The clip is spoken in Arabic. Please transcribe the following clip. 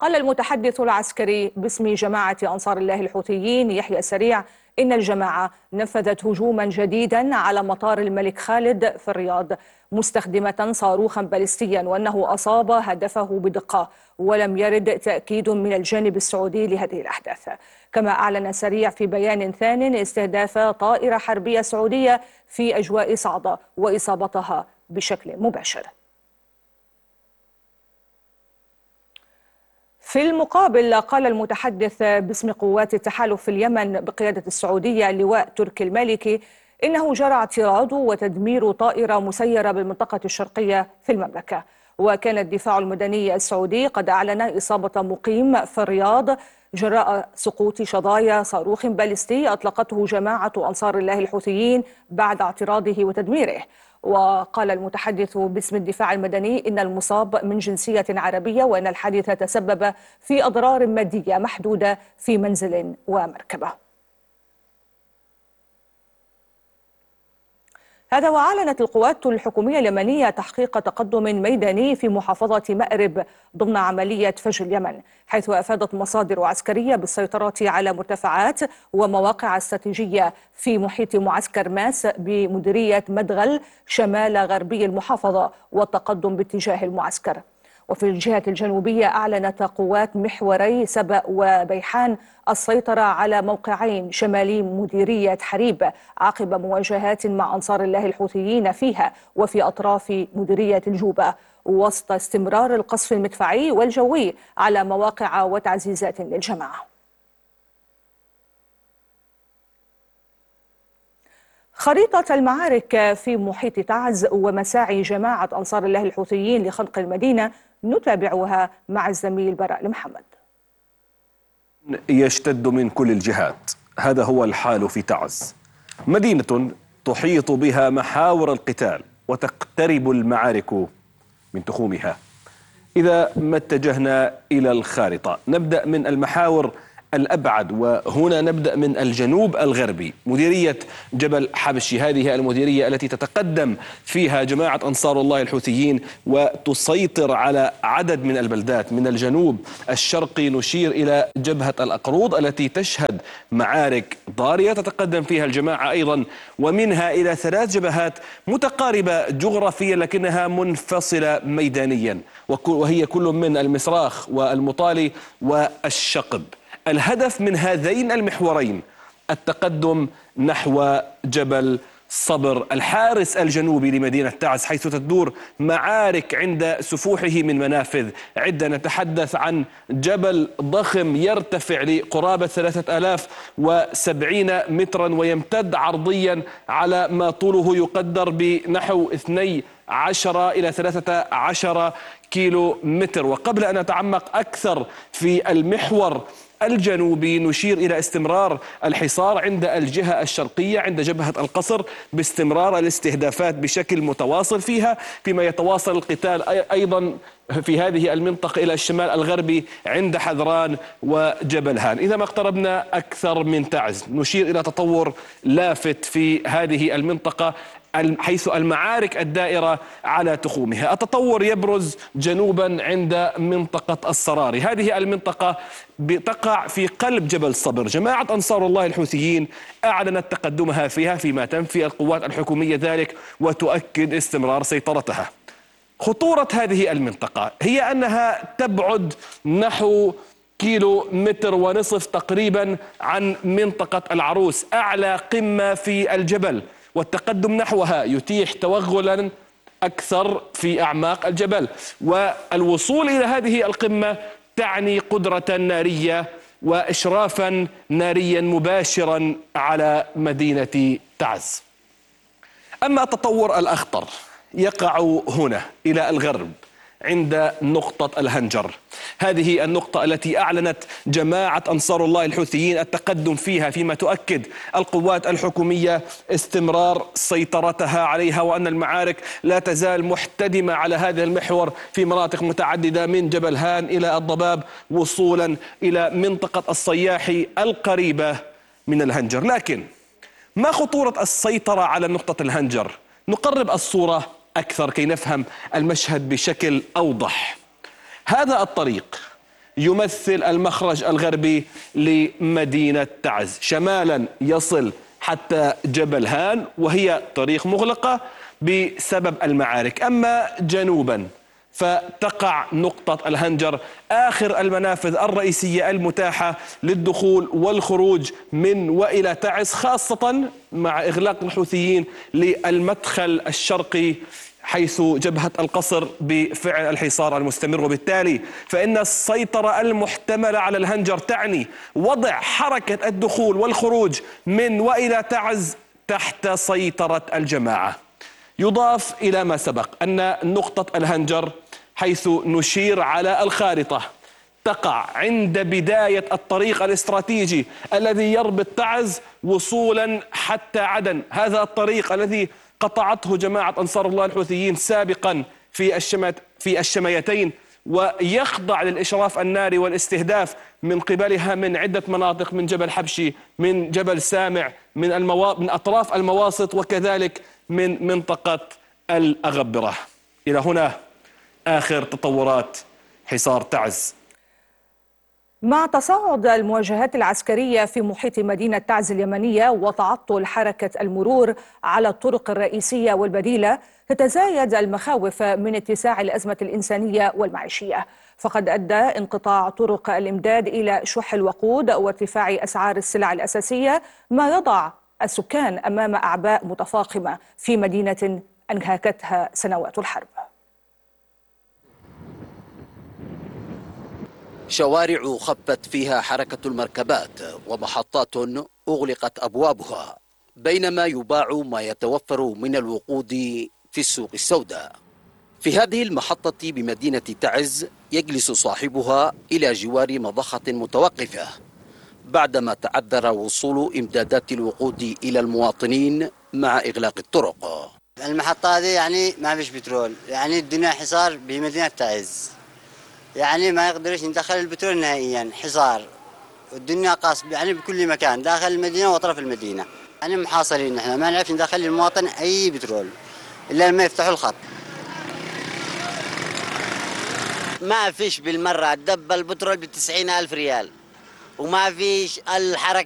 قال المتحدث العسكري باسم جماعة أنصار الله الحوثيين يحيى السريع إن الجماعة نفذت هجوما جديدا على مطار الملك خالد في الرياض مستخدمة صاروخا باليستيا، وأنه أصاب هدفه بدقة، ولم يرد تأكيد من الجانب السعودي لهذه الأحداث. كما أعلن سريع في بيان ثان استهداف طائرة حربية سعودية في أجواء صعدة وإصابتها بشكل مباشر. في المقابل قال المتحدث باسم قوات التحالف في اليمن بقيادة السعودية اللواء تركي المالكي إنه جرى اعتراض وتدمير طائرة مسيرة بالمنطقة الشرقية في المملكة. وكان الدفاع المدني السعودي قد أعلن إصابة مقيم في الرياض جراء سقوط شظايا صاروخ باليستي أطلقته جماعة أنصار الله الحوثيين بعد اعتراضه وتدميره. وقال المتحدث باسم الدفاع المدني إن المصاب من جنسية عربية، وأن الحادث تسبب في أضرار مادية محدودة في منزل ومركبة. هذا وأعلنت القوات الحكومية اليمنية تحقيق تقدم ميداني في محافظة مأرب ضمن عملية فجر اليمن، حيث أفادت مصادر عسكرية بالسيطرة على مرتفعات ومواقع استراتيجية في محيط معسكر ماس بمديرية مدغل شمال غربي المحافظة والتقدم باتجاه المعسكر. وفي الجهة الجنوبية أعلنت قوات محوري سبأ وبيحان السيطرة على موقعين شمالي مديرية حريب عقب مواجهات مع أنصار الله الحوثيين فيها وفي أطراف مديرية الجوبة، وسط استمرار القصف المدفعي والجوي على مواقع وتعزيزات للجماعة. خريطة المعارك في محيط تعز ومساعي جماعة أنصار الله الحوثيين لخنق المدينة نتابعها مع الزميل براء محمد. يشتد من كل الجهات، هذا هو الحال في تعز، مدينة تحيط بها محاور القتال وتقترب المعارك من تخومها. إذا ما اتجهنا إلى الخارطة نبدأ من المحاور الأبعد، وهنا نبدأ من الجنوب الغربي، مديرية جبل حبشي. هذه المديرية التي تتقدم فيها جماعة أنصار الله الحوثيين وتسيطر على عدد من البلدات. من الجنوب الشرقي نشير إلى جبهة الأقروض التي تشهد معارك ضارية تتقدم فيها الجماعة أيضا، ومنها إلى 3 جبهات متقاربة جغرافيا لكنها منفصلة ميدانيا، وهي كل من المصراخ والمطالي والشقب. الهدف من هذين المحورين التقدم نحو جبل صبر الحارس الجنوبي لمدينة تعز، حيث تدور معارك عند سفوحه من منافذ عدة. نتحدث عن جبل ضخم يرتفع لقرابة 3070 مترا ويمتد عرضيا على ما طوله يقدر بنحو 12 إلى 13 كيلو متر. وقبل أن نتعمق أكثر في المحور الجنوبي نشير إلى استمرار الحصار عند الجهة الشرقية عند جبهة القصر، باستمرار الاستهدافات بشكل متواصل فيها، فيما يتواصل القتال أيضا في هذه المنطقة إلى الشمال الغربي عند حذران وجبل هان. إذا ما اقتربنا أكثر من تعز نشير إلى تطور لافت في هذه المنطقة، حيث المعارك الدائرة على تخومها. التطور يبرز جنوبا عند منطقة الصراري. هذه المنطقة تقع في قلب جبل صبر. جماعة أنصار الله الحوثيين أعلنت تقدمها فيها، فيما تنفي القوات الحكومية ذلك وتؤكد استمرار سيطرتها. خطورة هذه المنطقة هي أنها تبعد نحو 1.5 كيلو تقريبا عن منطقة العروس، أعلى قمة في الجبل، والتقدم نحوها يتيح توغلا أكثر في أعماق الجبل، والوصول إلى هذه القمة تعني قدرة نارية وإشرافا ناريا مباشرا على مدينة تعز. أما التطور الأخطر يقع هنا إلى الغرب عند نقطة الهنجر. هذه النقطة التي أعلنت جماعة أنصار الله الحوثيين التقدم فيها، فيما تؤكد القوات الحكومية استمرار سيطرتها عليها، وأن المعارك لا تزال محتدمة على هذا المحور في مناطق متعددة من جبل هان إلى الضباب وصولا إلى منطقة الصياحي القريبة من الهنجر. لكن ما خطورة السيطرة على نقطة الهنجر؟ نقرب الصورة أكثر كي نفهم المشهد بشكل أوضح. هذا الطريق يمثل المخرج الغربي لمدينة تعز. شمالا يصل حتى جبل هان وهي طريق مغلقة بسبب المعارك، أما جنوبا فتقع نقطة الهنجر آخر المنافذ الرئيسية المتاحة للدخول والخروج من وإلى تعز، خاصة مع إغلاق الحوثيين للمدخل الشرقي حيث جبهة القصر بفعل الحصار المستمر. وبالتالي فإن السيطرة المحتملة على الهنجر تعني وضع حركة الدخول والخروج من وإلى تعز تحت سيطرة الجماعة. يضاف إلى ما سبق أن نقطة الهنجر حيث نشير على الخارطة تقع عند بداية الطريق الاستراتيجي الذي يربط تعز وصولا حتى عدن. هذا الطريق الذي قطعته جماعة أنصار الله الحوثيين سابقا في الشميتين، ويخضع للإشراف الناري والاستهداف من قبلها من عدة مناطق، من جبل حبشي، من جبل سامع، من أطراف المواسط، وكذلك من منطقة الأغبرة. إلى هنا آخر تطورات حصار تعز. مع تصاعد المواجهات العسكرية في محيط مدينة تعز اليمنية وتعطل حركة المرور على الطرق الرئيسية والبديلة، تتزايد المخاوف من اتساع الأزمة الإنسانية والمعيشية، فقد أدى انقطاع طرق الإمداد إلى شح الوقود وارتفاع أسعار السلع الأساسية، ما يضع السكان أمام أعباء متفاقمة في مدينة أنهكتها سنوات الحرب. شوارع خفت فيها حركة المركبات ومحطات أغلقت أبوابها، بينما يباع ما يتوفر من الوقود في السوق السوداء. في هذه المحطة بمدينة تعز يجلس صاحبها إلى جوار مضخة متوقفة بعدما تعذر وصول إمدادات الوقود إلى المواطنين مع إغلاق الطرق. المحطة هذه يعني ما فيش بترول، يعني الدنيا حصار بمدينة تعز، يعني ما يقدرش ندخل البترول نهائيا، حصار والدنيا قاصب يعني بكل مكان داخل المدينة وأطراف المدينة، يعني محاصرين. احنا ما نعرفش ندخل للمواطن أي بترول إلا لما يفتحوا الخط. ما فيش بالمرة، دب البترول ب90,000 ريال، وما فيش الحركة